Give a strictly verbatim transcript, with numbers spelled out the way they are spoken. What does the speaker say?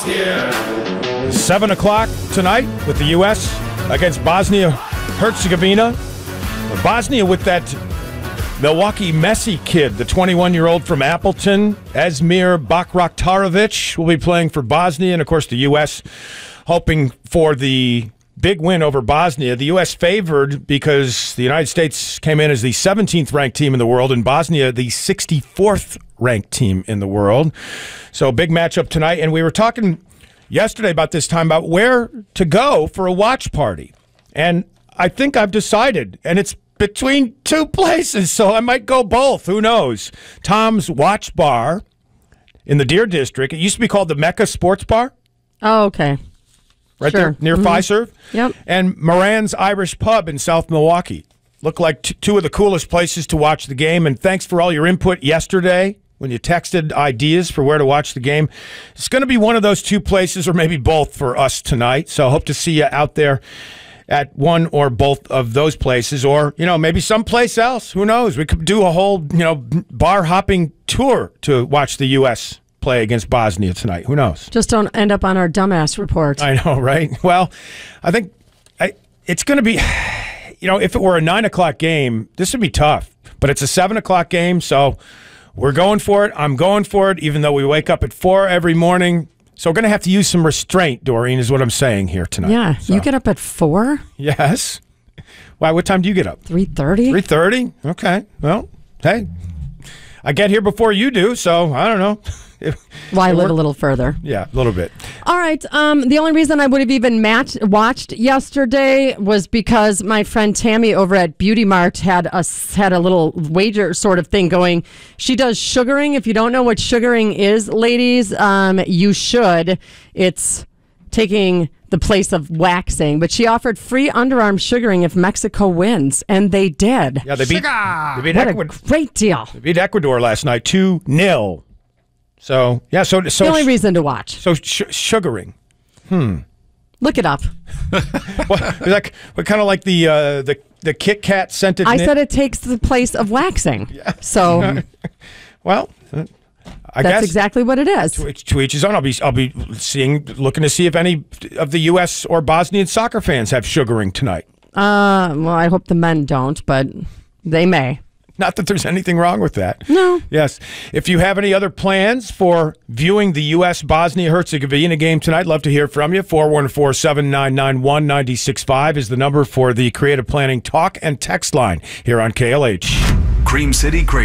Seven o'clock tonight with the U S against Bosnia-Herzegovina. Bosnia with that Milwaukee Messi kid, the twenty-one-year-old from Appleton, Esmir Bakraktarovic, will be playing for Bosnia. And, of course, the U S hoping for the big win over Bosnia. The U S favored because the United States came in as the seventeenth ranked team in the world, and Bosnia the sixty-fourth ranked team in the world. So big matchup tonight. And we were talking yesterday about this time about where to go for a watch party. And I think I've decided, and it's between two places, so I might go both. Who knows? Tom's Watch Bar in the Deer District. It used to be called the Mecca Sports Bar. Oh, okay. Right Sure. there near Mm-hmm. Fiserv. Yep. And Moran's Irish Pub in South Milwaukee. Look like t- two of the coolest places to watch the game. And thanks for all your input yesterday when you texted ideas for where to watch the game. It's going to be one of those two places or maybe both for us tonight. So hope to see you out there at one or both of those places, or, you know, maybe someplace else. Who knows? We could do a whole, you know, bar hopping tour to watch the U S play against Bosnia tonight. Who knows? Just don't end up on our dumbass report. I know, right? Well, I think I, it's going to be, you know, if it were a nine o'clock game, this would be tough. But it's a seven o'clock game, so we're going for it. I'm going for it, even though we wake up at four every morning. So we're going to have to use some restraint, Doreen, is what I'm saying here tonight. Yeah. So. You get up at four? Yes. Why? What time do you get up? three thirty? three thirty? Okay. Well, hey, I get here before you do, so I don't know. Well, I live a little further. Yeah, a little bit. All right. Um, the only reason I would have even match- watched yesterday was because my friend Tammy over at Beauty Mart had a, had a little wager sort of thing going. She does sugaring. If you don't know what sugaring is, ladies, um, you should. It's taking the place of waxing. But she offered free underarm sugaring if Mexico wins, and they did. Yeah, they beat, they beat What Ecuador. a great deal. They beat Ecuador last night, two nil. So, yeah, so... so The only reason to watch. So, sh- sugaring. Hmm. Look it up. What, like, what kind of like the uh, the the Kit Kat scented... I nip? said it takes the place of waxing. Yeah. So... Well, uh, I That's guess exactly what it is. to each, to each his own. I'll be I'll be seeing, looking to see if any of the U S or Bosnian soccer fans have sugaring tonight. Uh, well, I hope the men don't, but they may. Not that there's anything wrong with that. No. Yes. If you have any other plans for viewing the U S Bosnia-Herzegovina game tonight, love to hear from you. four one four, seven nine nine, one nine six five is the number for the Creative Planning Talk and Text line here on K L H. Cream City Cream.